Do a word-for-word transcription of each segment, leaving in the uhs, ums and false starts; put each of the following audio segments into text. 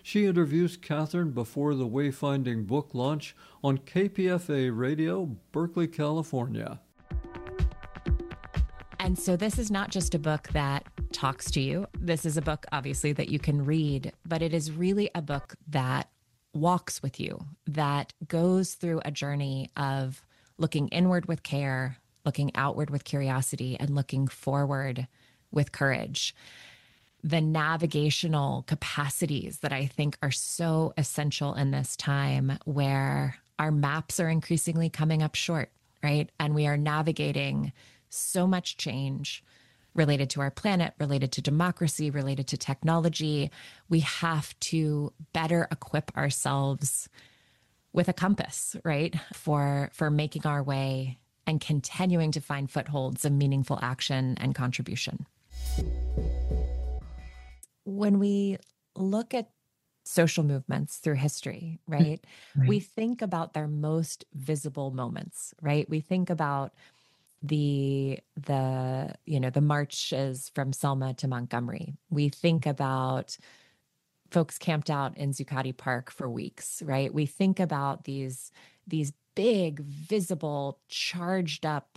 She interviews Catherine before the Wayfinding book launch on K P F A Radio, Berkeley, California. And so this is not just a book that talks to you. This is a book, obviously, that you can read, but it is really a book that walks with you, that goes through a journey of looking inward with care, looking outward with curiosity, and looking forward with courage. The navigational capacities that I think are so essential in this time where our maps are increasingly coming up short, right? And we are navigating so much change related to our planet, related to democracy, related to technology. We have to better equip ourselves with a compass, right? For, for making our way and continuing to find footholds of meaningful action and contribution. When we look at social movements through history, right, right, we think about their most visible moments, right? We think about the, the, you know, the marches from Selma to Montgomery. We think about folks camped out in Zuccotti Park for weeks, right? We think about these, these big, visible, charged up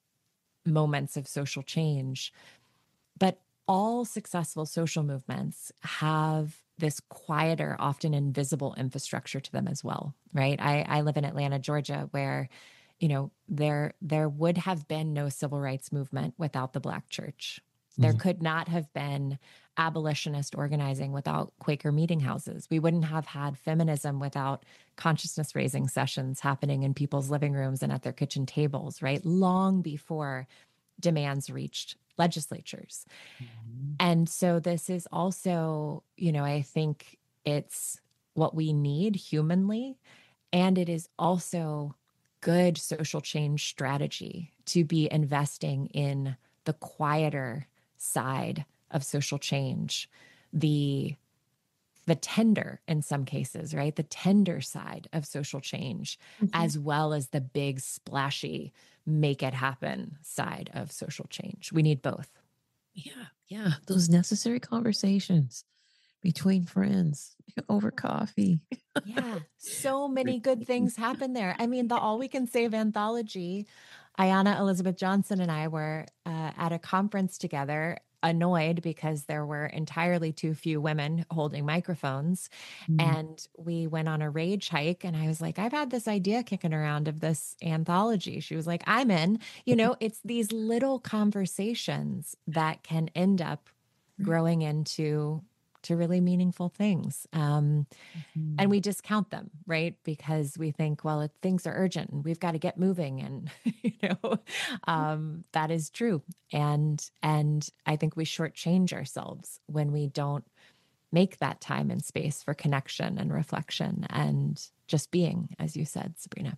moments of social change. But all successful social movements have this quieter, often invisible infrastructure to them as well, right? I, I live in Atlanta, Georgia, where you know, there there would have been no civil rights movement without the Black church. There mm-hmm. could not have been abolitionist organizing without Quaker meeting houses. We wouldn't have had feminism without consciousness raising sessions happening in people's living rooms and at their kitchen tables, right? Long before demands reached legislatures. Mm-hmm. And so this is also, you know, I think it's what we need humanly, and it is also good social change strategy to be investing in the quieter side of social change, the the tender in some cases, right? The tender side of social change, mm-hmm. as well as the big splashy make it happen side of social change. We need both. Yeah, yeah, those necessary conversations between friends over coffee. Yeah, so many good things happen there. I mean, the All We Can Save anthology, Ayanna Elizabeth Johnson and I were uh, at a conference together, annoyed because there were entirely too few women holding microphones. Mm. And we went on a rage hike, and I was like, I've had this idea kicking around of this anthology. She was like, I'm in. You know, it's these little conversations that can end up growing into to really meaningful things. Um, mm-hmm. And we discount them, right? Because we think, well, it, things are urgent and we've got to get moving. And, you know, um, that is true. And, and I think we shortchange ourselves when we don't make that time and space for connection and reflection and just being, as you said, Sabrina.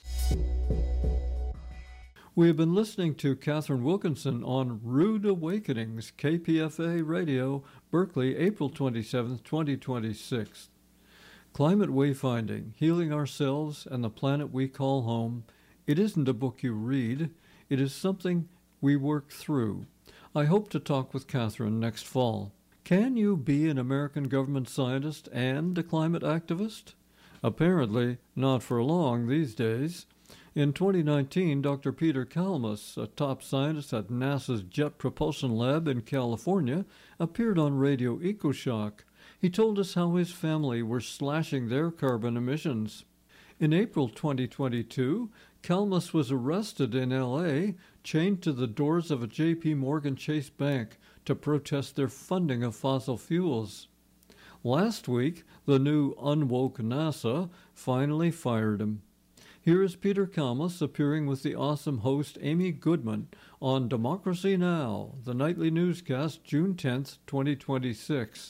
We have been listening to Catherine Wilkinson on Rude Awakenings, K P F A Radio, Berkeley, April twenty-seventh, twenty twenty-six. Climate Wayfinding, Healing Ourselves and the Planet We Call Home. It isn't a book you read. It is something we work through. I hope to talk with Catherine next fall. Can you be an American government scientist and a climate activist? Apparently not for long these days. In twenty nineteen, Doctor Peter Kalmus, a top scientist at NASA's Jet Propulsion Lab in California, appeared on Radio EcoShock. He told us how his family were slashing their carbon emissions. In April twenty twenty-two, Kalmus was arrested in L A, chained to the doors of a J P Morgan Chase bank to protest their funding of fossil fuels. Last week, the new unwoke NASA finally fired him. Here is Peter Kalmus appearing with the awesome host Amy Goodman on Democracy Now!, the nightly newscast, June tenth, twenty twenty-six.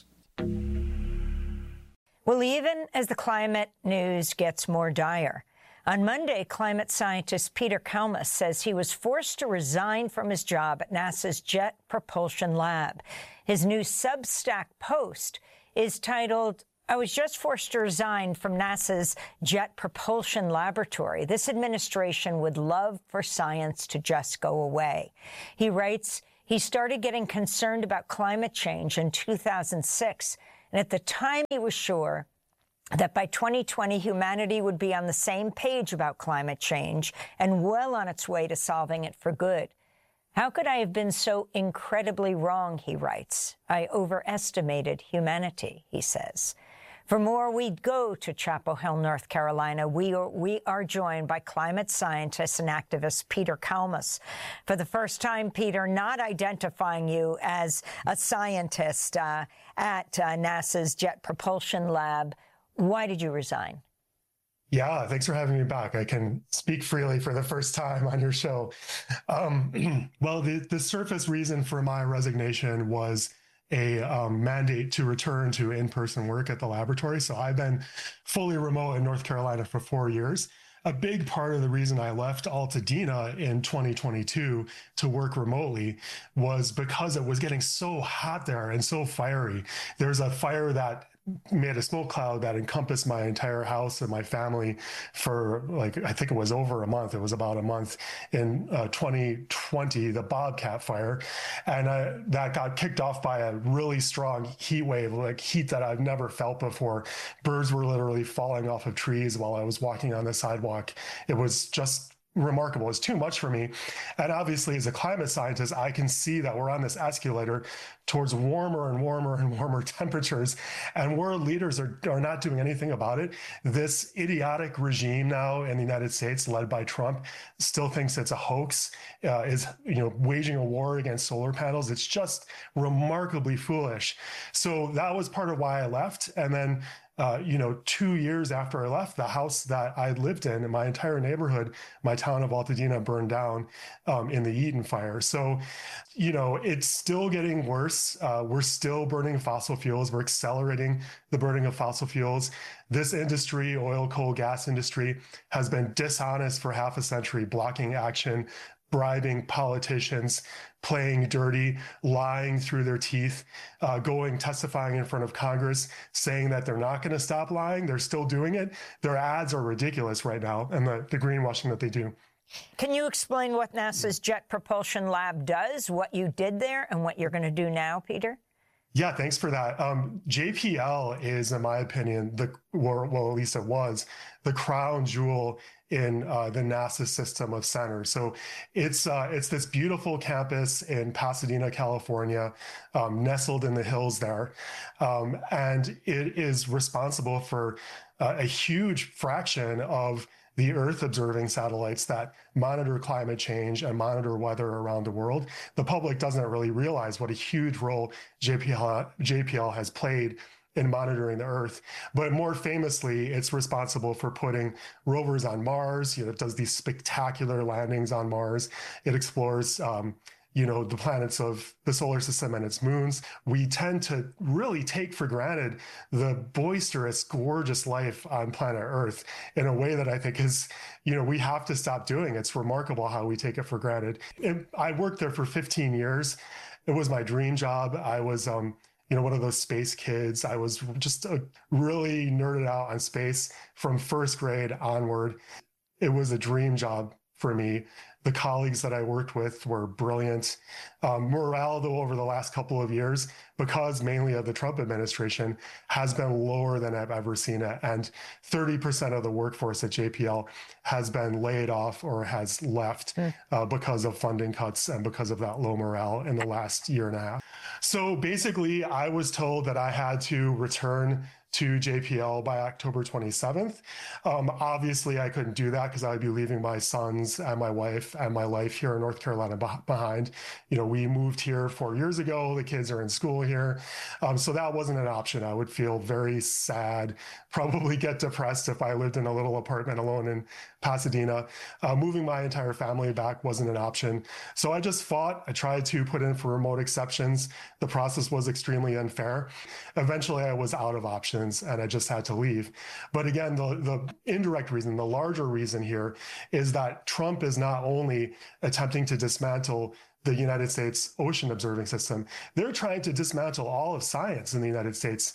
Well, even as the climate news gets more dire, on Monday, climate scientist Peter Kalmus says he was forced to resign from his job at NASA's Jet Propulsion Lab. His new Substack post is titled, I was just forced to resign from NASA's Jet Propulsion Laboratory. This administration would love for science to just go away. He writes, he started getting concerned about climate change in two thousand six And at the time, he was sure that by twenty twenty, humanity would be on the same page about climate change and well on its way to solving it for good. How could I have been so incredibly wrong, he writes. I overestimated humanity, he says. For more, we go to Chapel Hill, North Carolina. We are, we are joined by climate scientist and activist Peter Kalmus. For the first time, Peter, not identifying you as a scientist uh, at uh, NASA's Jet Propulsion Lab. Why did you resign? Yeah, thanks for having me back. I can speak freely for the first time on your show. Um, well, the, the surface reason for my resignation was a um, mandate to return to in-person work at the laboratory. So I've been fully remote in North Carolina for four years. A big part of the reason I left Altadena in twenty twenty-two to work remotely was because it was getting so hot there and so fiery. There's a fire that made a smoke cloud that encompassed my entire house and my family for like, I think it was over a month. It was about a month in uh, twenty twenty, the Bobcat fire. And uh, that got kicked off by a really strong heat wave, like heat that I've never felt before. Birds were literally falling off of trees while I was walking on the sidewalk. It was just remarkable. It's too much for me. And obviously, as a climate scientist, I can see that we're on this escalator towards warmer and warmer and warmer temperatures. And world leaders are, are not doing anything about it. This idiotic regime now in the United States, led by Trump, still thinks it's a hoax, uh, is you know waging a war against solar panels. It's just remarkably foolish. So that was part of why I left. And then Uh, you know, two years after I left, the house that I lived in, in my entire neighborhood, my town of Altadena, burned down um, in the Eden fire. So, you know, it's still getting worse. Uh, we're still burning fossil fuels. We're accelerating the burning of fossil fuels. This industry, oil, coal, gas industry, has been dishonest for half a century, blocking action, bribing politicians, playing dirty, lying through their teeth, uh, going, testifying in front of Congress, saying that they're not going to stop lying. They're still doing it. Their ads are ridiculous right now, and the, the greenwashing that they do. Can you explain what NASA's Jet Propulsion Lab does, what you did there, and what you're going to do now, Peter? Yeah, thanks for that. Um, J P L is, in my opinion, the well, at least it was, the crown jewel in uh, the NASA system of centers. So it's uh, it's this beautiful campus in Pasadena, California, um, nestled in the hills there, um, and it is responsible for uh, a huge fraction of the Earth observing satellites that monitor climate change and monitor weather around the world. The public doesn't really realize what a huge role J P L, J P L has played in monitoring the Earth. But more famously, it's responsible for putting rovers on Mars. You know, it does these spectacular landings on Mars. It explores um, you know, the planets of the solar system and its moons. We tend to really take for granted the boisterous, gorgeous life on planet Earth in a way that I think is, you know, we have to stop doing. It's remarkable how we take it for granted. And I worked there for fifteen years. It was my dream job. I was, um, you know, one of those space kids. I was just a, really nerded out on space from first grade onward. It was a dream job for me. The colleagues that I worked with were brilliant. Um, morale, though, over the last couple of years, because mainly of the Trump administration, has been lower than I've ever seen it. And thirty percent of the workforce at J P L has been laid off or has left mm. uh, because of funding cuts and because of that low morale in the last year and a half. So basically, I was told that I had to return to J P L by October twenty-seventh. Um, obviously, I couldn't do that because I would be leaving my sons and my wife and my life here in North Carolina behind. You know, we moved here four years ago. The kids are in school here. Um, so that wasn't an option. I would feel very sad, probably get depressed if I lived in a little apartment alone in Pasadena. Uh, moving my entire family back wasn't an option. So I just fought. I tried to put in for remote exceptions. The process was extremely unfair. Eventually, I was out of options and I just had to leave. But again, the, the indirect reason, the larger reason here is that Trump is not only attempting to dismantle the United States ocean observing system, they're trying to dismantle all of science in the United States.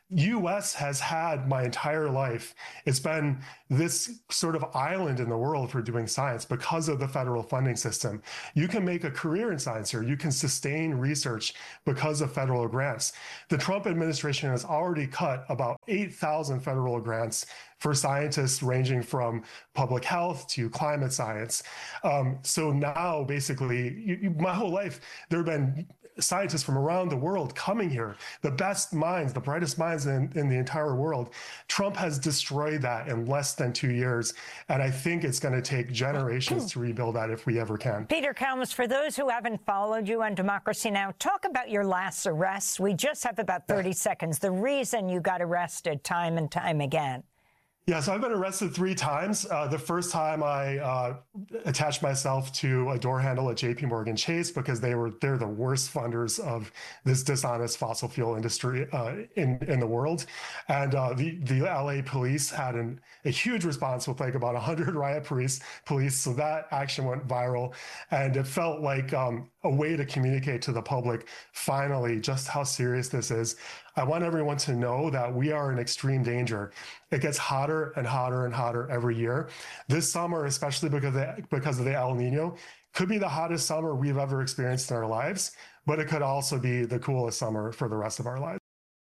U S has had my entire life. It's been this sort of island in the world for doing science because of the federal funding system. You can make a career in science here. You can sustain research because of federal grants. The Trump administration has already cut about eight thousand federal grants for scientists ranging from public health to climate science. Um, so now, basically, you, you, my whole life, there have been scientists from around the world coming here, the best minds, the brightest minds in, in the entire world. Trump has destroyed that in less than two years. And I think it's going to take generations to rebuild that if we ever can. Peter Kalmus, for those who haven't followed you on Democracy Now!, talk about your last arrests. We just have about thirty seconds. The reason you got arrested time and time again. Yeah, so I've been arrested three times. Uh, the first time I uh, attached myself to a door handle at J P Morgan Chase because they were they're the worst funders of this dishonest fossil fuel industry uh, in in the world, and uh, the the L A police had an, a huge response with like about one hundred riot police police. So that action went viral, and it felt like um, a way to communicate to the public finally just how serious this is. I want everyone to know that we are in extreme danger. It gets hotter and hotter and hotter every year. This summer, especially because of the, because of the El Nino, could be the hottest summer we've ever experienced in our lives, but it could also be the coolest summer for the rest of our lives.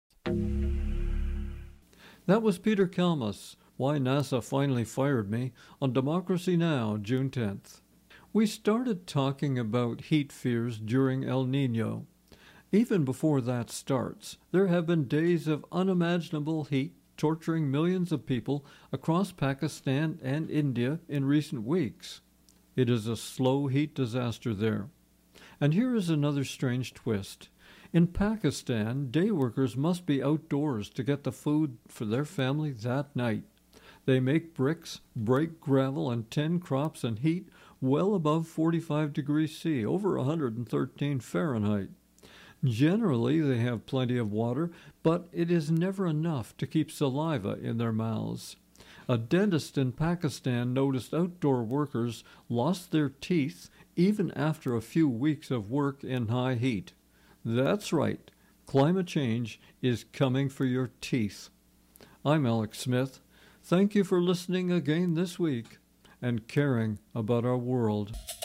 That was Peter Kalmus, Why NASA Finally Fired Me, on Democracy Now!, June tenth. We started talking about heat fears during El Nino. Even before that starts, there have been days of unimaginable heat torturing millions of people across Pakistan and India in recent weeks. It is a slow heat disaster there. And here is another strange twist. In Pakistan, day workers must be outdoors to get the food for their family that night. They make bricks, break gravel, and tend crops in heat well above forty-five degrees C, over one hundred thirteen Fahrenheit. Generally, they have plenty of water, but it is never enough to keep saliva in their mouths. A dentist in Pakistan noticed outdoor workers lost their teeth even after a few weeks of work in high heat. That's right, climate change is coming for your teeth. I'm Alex Smith. Thank you for listening again this week and caring about our world.